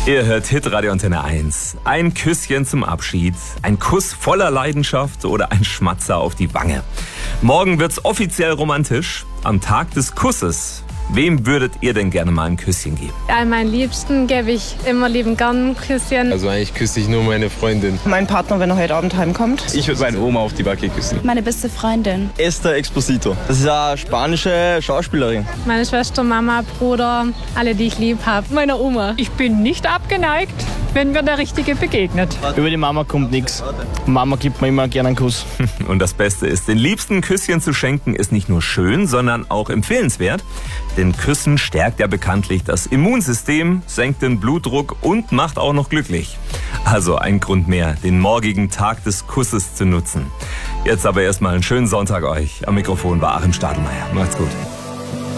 Ihr hört Hitradio Antenne 1. Ein Küsschen zum Abschied, ein Kuss voller Leidenschaft oder ein Schmatzer auf die Wange. Morgen wird's offiziell romantisch. Am Tag des Kusses. Wem würdet ihr denn gerne mal ein Küsschen geben? Ja, meinen Liebsten gebe ich immer lieben gern ein Küsschen. Also eigentlich küsse ich nur meine Freundin. Mein Partner, wenn er heute Abend heimkommt. Ich würde meine Oma auf die Backe küssen. Meine beste Freundin. Esther Exposito. Das ist eine spanische Schauspielerin. Meine Schwester, Mama, Bruder, alle, die ich lieb habe. Meine Oma. Ich bin nicht abgeneigt, wenn mir der Richtige begegnet. Über die Mama kommt nichts. Mama gibt mir immer gerne einen Kuss. Und das Beste ist, den Liebsten ein Küsschen zu schenken, ist nicht nur schön, sondern auch empfehlenswert. Denn Küssen stärkt ja bekanntlich das Immunsystem, senkt den Blutdruck und macht auch noch glücklich. Also ein Grund mehr, den morgigen Tag des Kusses zu nutzen. Jetzt aber erstmal einen schönen Sonntag euch. Am Mikrofon war Achim Stadelmeier. Macht's gut.